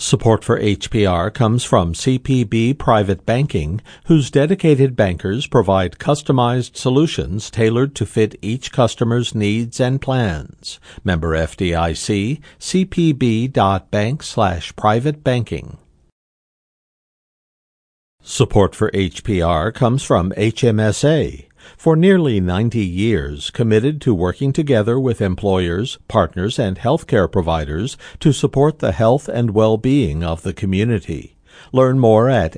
Support for HPR comes from CPB Private Banking, whose dedicated bankers provide customized solutions tailored to fit each customer's needs and plans. Member FDIC, cpb.bank/private banking. Support for HPR comes from HMSA. For nearly 90 years, committed to working together with employers, partners, and healthcare providers to support the health and well-being of the community. Learn more at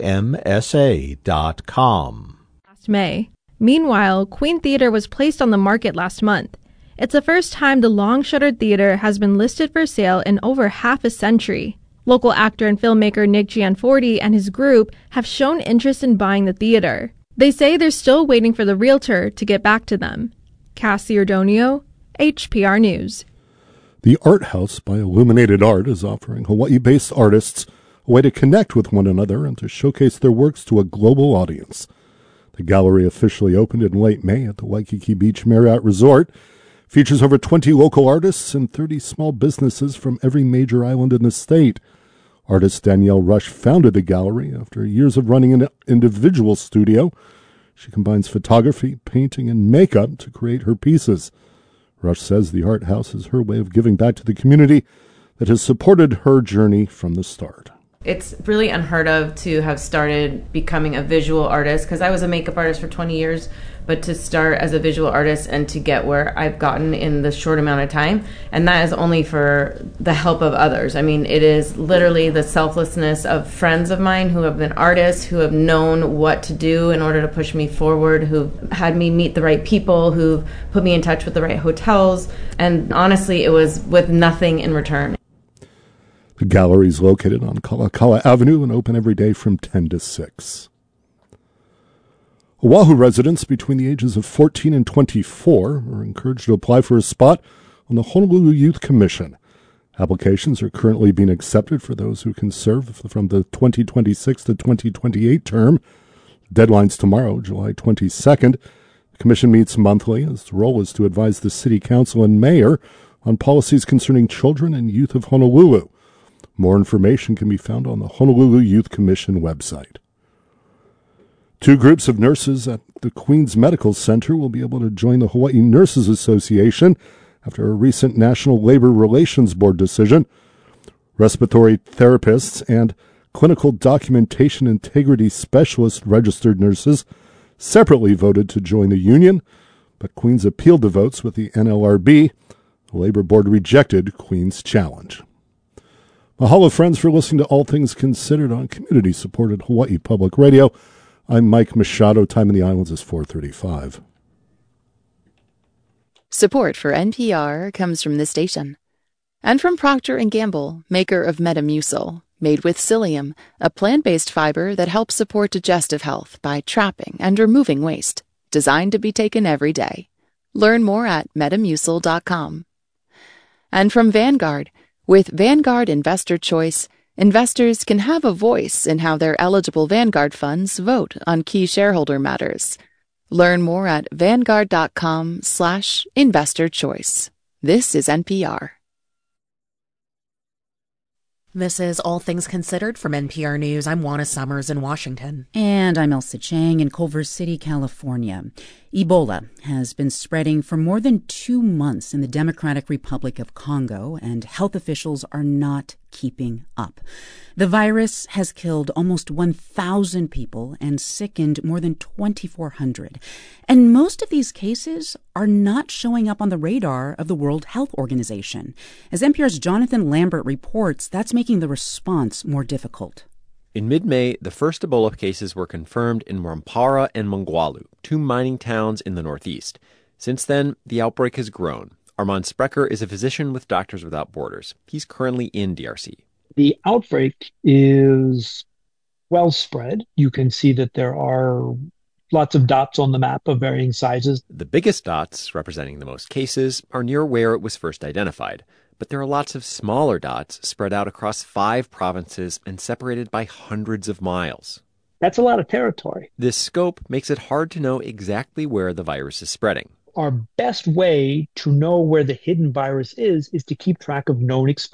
hmsa.com. Last May. Meanwhile, Queen Theatre was placed on the market last month. It's the first time the long-shuttered theater has been listed for sale in over half a century. Local actor and filmmaker Nick Gianforti and his group have shown interest in buying the theater. They say they're still waiting for the realtor to get back to them. Cassie Ordonio, HPR News. The Art House by Illuminated Art is offering Hawaii-based artists a way to connect with one another and to showcase their works to a global audience. The gallery officially opened in late May at the Waikiki Beach Marriott Resort. Features over 20 local artists and 30 small businesses from every major island in the state. Artist Danielle Rush founded the gallery after years of running an individual studio. She combines photography, painting, and makeup to create her pieces. Rush says the Art House is her way of giving back to the community that has supported her journey from the start. It's really unheard of to have started becoming a visual artist, because I was a makeup artist for 20 years, but to start as a visual artist and to get where I've gotten in the short amount of time, and that is only for the help of others. I mean, it is literally the selflessness of friends of mine who have been artists, who have known what to do in order to push me forward, who've had me meet the right people, who've put me in touch with the right hotels, and honestly, it was with nothing in return. The gallery is located on Kalakaua Avenue and open every day from 10 to 6. Oahu residents between the ages of 14 and 24 are encouraged to apply for a spot on the Honolulu Youth Commission. Applications are currently being accepted for those who can serve from the 2026 to 2028 term. Deadline's tomorrow, July 22nd. The commission meets monthly. Its role is to advise the city council and mayor on policies concerning children and youth of Honolulu. More information can be found on the Honolulu Youth Commission website. 2 groups of nurses at the Queens Medical Center will be able to join the Hawaii Nurses Association after a recent National Labor Relations Board decision. Respiratory therapists and clinical documentation integrity specialist registered nurses separately voted to join the union, but Queens appealed the votes with the NLRB. The Labor Board rejected Queens' challenge. Mahalo, friends, for listening to All Things Considered on community-supported Hawaii Public Radio. I'm Mike Machado. Time in the islands is 4:35. Support for NPR comes from this station and from Procter & Gamble, maker of Metamucil, made with psyllium, a plant-based fiber that helps support digestive health by trapping and removing waste, designed to be taken every day. Learn more at metamucil.com. And from Vanguard, with Vanguard Investor Choice, investors can have a voice in how their eligible Vanguard funds vote on key shareholder matters. Learn more at vanguard.com/investorchoice. This is NPR. This is All Things Considered from NPR News. I'm Juana Summers in Washington. And I'm Elsa Chang in Culver City, California. Ebola has been spreading for more than 2 months in the Democratic Republic of Congo, and health officials are not keeping up. The virus has killed almost 1,000 people and sickened more than 2,400. And most of these cases are not showing up on the radar of the World Health Organization. As NPR's Jonathan Lambert reports, that's making the response more difficult. In mid-May, the first Ebola cases were confirmed in Rwampara and Mongwalu, 2 mining towns in the northeast. Since then, the outbreak has grown. Armand Sprecher is a physician with Doctors Without Borders. He's currently in DRC. The outbreak is well spread. You can see that there are lots of dots on the map of varying sizes. The biggest dots, representing the most cases, are near where it was first identified. But there are lots of smaller dots spread out across 5 provinces and separated by hundreds of miles. That's a lot of territory. This scope makes it hard to know exactly where the virus is spreading. Our best way to know where the hidden virus is to keep track of known exposures.